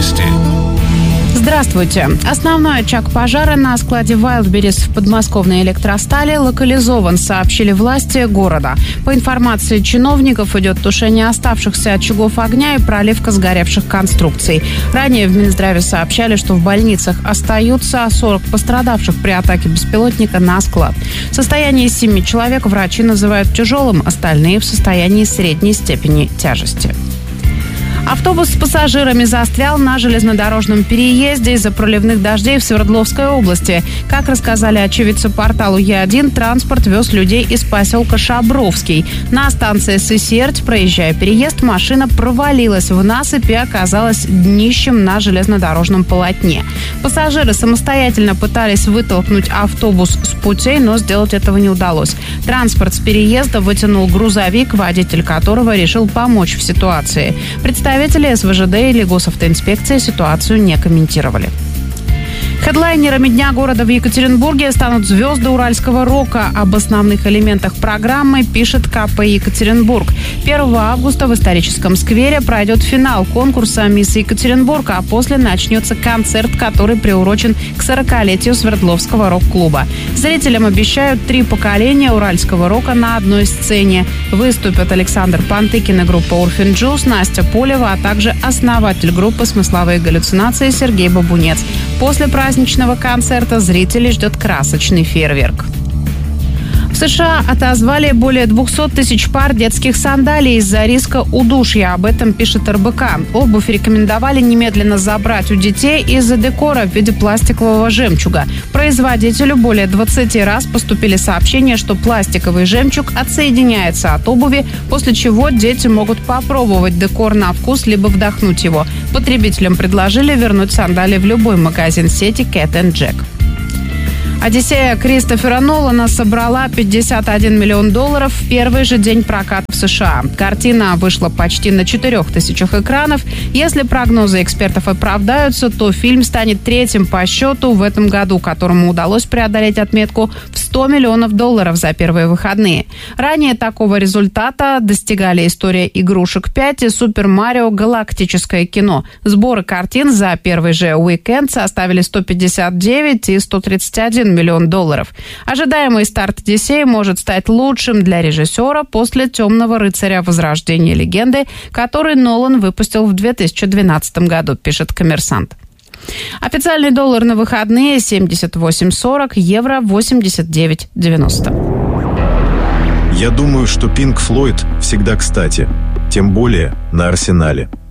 новости. Здравствуйте. Основной очаг пожара на складе Wildberries в подмосковной электростали локализован, сообщили власти города. По информации чиновников, идет тушение оставшихся очагов огня и проливка сгоревших конструкций. Ранее в Минздраве сообщали, что в больницах остаются 40 пострадавших при атаке беспилотника на склад. Состояние 7 человек врачи называют тяжелым, остальные в состоянии средней степени тяжести. Автобус с пассажирами застрял на железнодорожном переезде из-за проливных дождей в Свердловской области. Как рассказали очевидцы порталу Е1, транспорт вез людей из поселка Шабровский. На станции Сысерть, проезжая переезд, машина провалилась в насыпь и оказалась днищем на железнодорожном полотне. Пассажиры самостоятельно пытались вытолкнуть автобус с путей, но сделать этого не удалось. Транспорт с переезда вытянул грузовик, водитель которого решил помочь в ситуации. Представители СВЖД или госавтоинспекции ситуацию не комментировали. Хедлайнерами Дня города в Екатеринбурге станут звезды уральского рока. Об основных элементах программы пишет КП «Екатеринбург». 1 августа в историческом сквере пройдет финал конкурса «Мисс Екатеринбург», а после начнется концерт, который приурочен к 40-летию Свердловского рок-клуба. Зрителям обещают 3 поколения уральского рока на одной сцене. Выступят Александр Пантыкин и группа Урфин Джюс, Настя Полева, а также основатель группы «Смысловые галлюцинации» Сергей Бабунец. После праздничного концерта зрителей ждет красочный фейерверк. В США отозвали более 200 тысяч пар детских сандалий из-за риска удушья. Об этом пишет РБК. Обувь рекомендовали немедленно забрать у детей из-за декора в виде пластикового жемчуга. Производителю более 20 раз поступили сообщения, что пластиковый жемчуг отсоединяется от обуви, после чего дети могут попробовать декор на вкус либо вдохнуть его. Потребителям предложили вернуть сандалии в любой магазин сети Cat & Jack. «Одиссея» Кристофера Нолана собрала $51 миллион в первый же день проката в США. Картина вышла почти на 4000 экранов. Если прогнозы экспертов оправдаются, то фильм станет третьим по счету в этом году, которому удалось преодолеть отметку в $100 миллионов за первые выходные. Ранее такого результата достигали «История игрушек 5» и «Супер Марио. Галактическое кино». Сборы картин за первый же уикенд составили 159 и 131 миллион долларов. Ожидаемый старт «Одиссеи» может стать лучшим для режиссера после «Темного рыцаря. Возрождение легенды», который Нолан выпустил в 2012 году, пишет «Коммерсант». Официальный доллар на выходные 78.40, евро 89.90. Я думаю, что Pink Floyd всегда кстати, тем более на Арсенале.